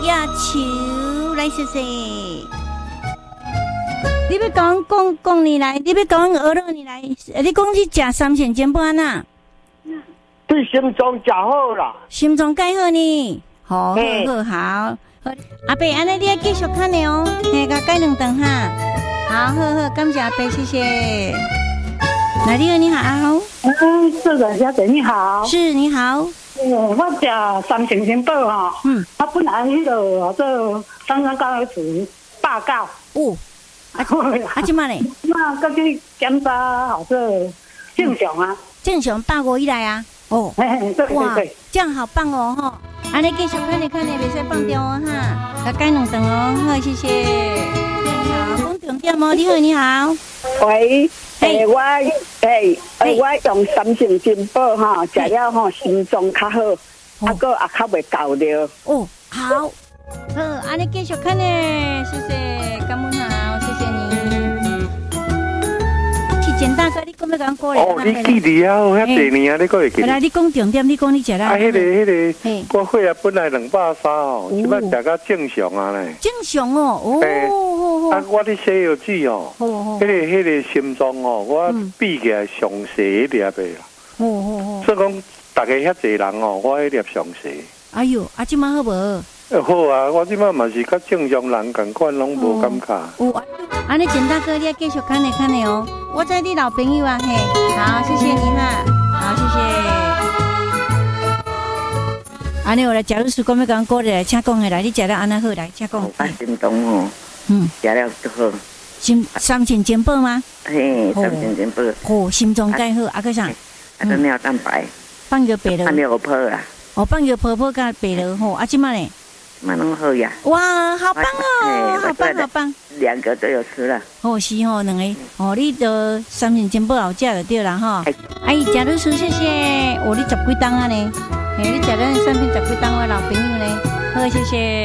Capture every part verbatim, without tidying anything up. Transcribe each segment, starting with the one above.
亚球来谢谢。你要讲讲讲你来，你要讲鹅肉你来，你讲去食三鲜煎包呐？ 对心脏食好啦， 心脏介好呢，好好好好。阿伯，安尼你要继续看的哦，嘿，甲改两顿哈。好好好，感谢阿伯，谢谢。来，你好，你好。 嗯，社长小姐你好。 是，你好。 嗯，我食三鲜煎包哈。嗯。啊，本来迄个做三三高处报告。哦。啊， 啊，即马咧？ 那过去检查好做正常啊。 正常八五以来啊。哦。 嘿嘿，对对对。 这样好棒哦，哈。安尼继续看你看你，袂使放掉哦哈。甲改两顿哦，好，谢谢。你好，讲重点哦，你好，你好。 喂。诶，我诶，我用三鲜煎包哈，食了吼心脏较好，啊个也较袂搞着。 哦，好，好，安尼继续看呢，谢谢，感恩好，谢谢你。去简大哥，你讲要讲过来？ 哦，你记得啊，遐济年啊，你个会记？ 来，你讲重点，你讲你食啦。 啊，迄个迄个，我血啊本来两百三哦，即摆食到正常啊咧。 正常哦，哦。 啊，我咧西药剂哦，迄个迄个心脏哦，我比起来上细一粒的啦。哦哦哦。所以讲，大家遐济人哦，我迄粒上细。 哎呦，啊，即摆好无？ 好啊，我即摆嘛是甲正常人共款，拢无感觉。 有啊，安尼简大哥，你要继续看呢看呢哦。我在你老朋友啊，嘿，好，谢谢你哈，好，谢谢。安尼我来，假如是讲要讲过来，请讲下来，你食了安那好来，请讲。 我心动哦。嗯，食了都好。 心三鲜煎包吗？ 嘿，三鲜煎包。 哦，心脏介好，啊个啥？ 啊个尿蛋白。 放药白了。 放药泡啊。 哦，放药泡泡加白了吼，啊，即摆呢？ 嘛拢好呀！ 哇，好棒哦，好棒好棒！ 两个都有吃了。 哦，是吼，两个哦，你的三鲜煎包有食就对啦哈。阿姨，贾律师，谢谢。哦，你十几档啊呢？嘿，你食咱产品十几档我老朋友呢，好，谢谢。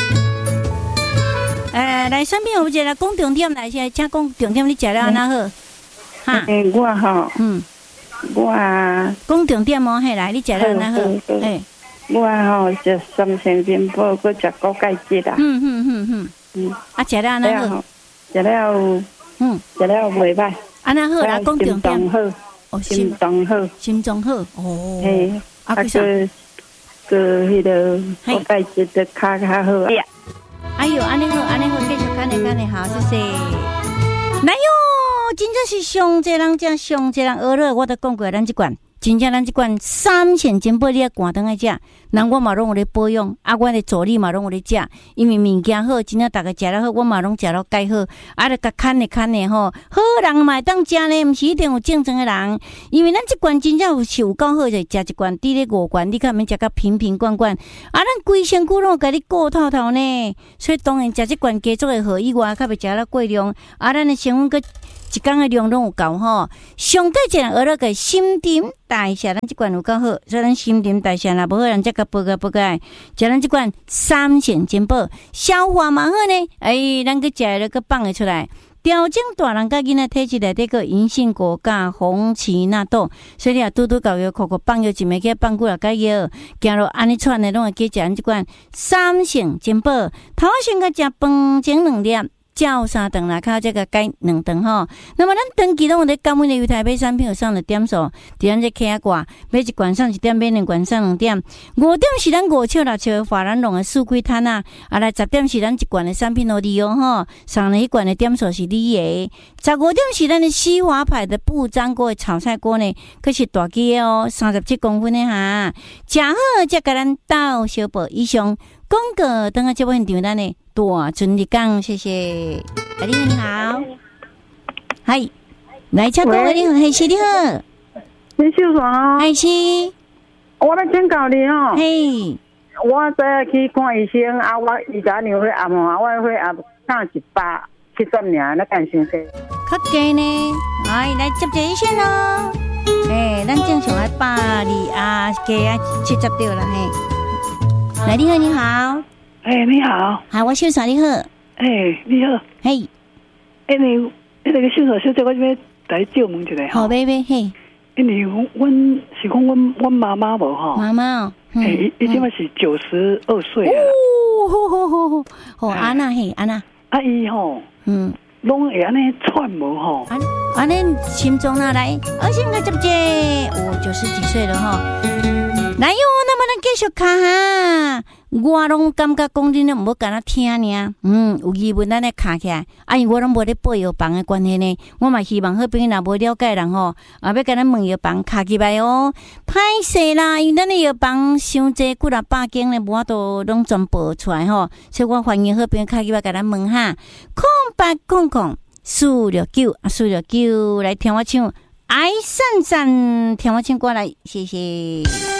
呃，来产品有一个讲重点来先，请讲重点，你食了安那好？ 哈，诶，我吼，嗯，我讲重点哦，嘿，来，你食了安那好？嘿。 我吼食三鲜煎包，佮食高钙质啦。 嗯嗯嗯嗯嗯。啊，食了安那好？ 食了，嗯，食了袂歹。 安那好啦，讲重点。 心脏好，哦，心脏好， 心脏好。哦。 嘿，啊个个迄个高钙质的较较好。 哎呦，安尼好，安尼好，继续看你看你好，谢谢。来哟，真正是上济人，真上济人学了，我都讲过咱即款。真正咱即款三鲜煎包，你啊赶顿来食，人我嘛拢有咧保养，啊，我咧助理嘛拢有咧食，因为物件好，真正大家食了好，我嘛拢食了介好，啊，咧甲看咧看咧吼，好人嘛会当食咧，毋是一定有竞争的人，因为咱即款真正有是有够好，就食一罐，滴咧五罐，你较免食甲瓶瓶罐罐，啊，咱规身躯拢甲你顾透透呢，所以当然食即罐加足的好以外，较袂食了过量，啊，咱的成分佮一工的量拢有够吼，上介一人学了个心沉代谢，咱即罐有够好，所以咱心沉代谢若无好，咱则个补个补个，食咱即罐三鲜煎包，消化嘛好呢，哎，咱个食了个放会出来，调整大人甲囡仔体质内底个银杏果甲红荠纳豆，所以你啊拄拄搞药，口口放药一枚去放几啊个药，行路安尼串的拢会去食咱即罐三鲜煎包，头先个食饭前两粒。照三顿啦，靠这个改两顿吼。那么咱长期拢有咧感恩的优台买产品有上的点数，伫咱这 K 啊挂买一罐上一点，买两罐上两点。五点是咱五笑六笑华兰龙的四季摊啊，啊来十点是咱一罐的产品哦利用吼，上了一罐的点数是你的。十五点是咱的西华牌的不粘锅的炒菜锅呢，可是大支的哦，三十七公分的哈，食好才甲咱到小宝以上。广告等下节目现场咱呢。大春日港，谢谢。哎，你好，你好，嗨，来请讲，你好，嘿，是你好， 你秀爽哦， 嗨是， 我来请教你哦， 嘿， 我昨下去看医生啊，我伊甲量血压嘛，我血压降一百七十尔，那干先生， 较低呢，哎，来接一医生哦，哎，咱正常爱百二啊，加啊七十对啦，嘿，来，你好，你好。 哎，你好， 好，我秀嫂你好。 哎，你好， 嘿， 哎，你你那个秀嫂小姐，我这边来借问一下。 好，贝贝，嘿。 因为阮是讲阮阮妈妈无吼。 妈妈哦。 哎，已经是九十二岁了。 哦，好好好好，好安娜嘿，安娜， 阿姨吼，嗯，拢会安尼串无吼， 安安尼心中哪来？而且我这姐，我九十几岁了哈。来哟，那么咱继续看哈，我拢感觉讲恁都无敢若听呢。嗯，有疑问咱来卡起来。啊，因我拢无咧报药房的关系呢，我嘛希望好朋友若无了解人吼，啊，要甲咱问药房卡起来哦。歹势啦，因为咱的药房伤济几若百间咧，无法度拢全报出来吼，所以我欢迎好朋友卡起来甲咱问哈。空八空空四六九啊，四六九来听我唱，爱闪闪，听我唱过来，谢谢。